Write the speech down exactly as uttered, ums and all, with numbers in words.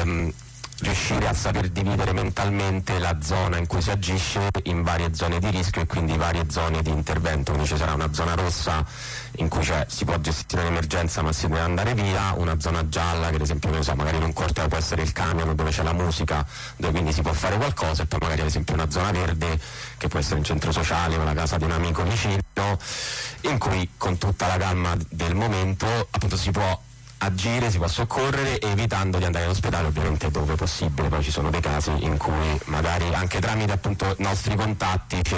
ehm, riuscire a saper dividere mentalmente la zona in cui si agisce in varie zone di rischio e quindi varie zone di intervento. Quindi ci sarà una zona rossa in cui si può gestire l'emergenza ma si deve andare via, una zona gialla che ad esempio, non so, magari in un quartiere può essere il camion dove c'è la musica, dove quindi si può fare qualcosa, e poi magari ad esempio una zona verde che può essere un centro sociale o la casa di un amico vicino, in cui con tutta la calma del momento appunto si può agire, si può soccorrere, evitando di andare all'ospedale ovviamente dove possibile. Poi ci sono dei casi in cui magari anche tramite appunto nostri contatti ci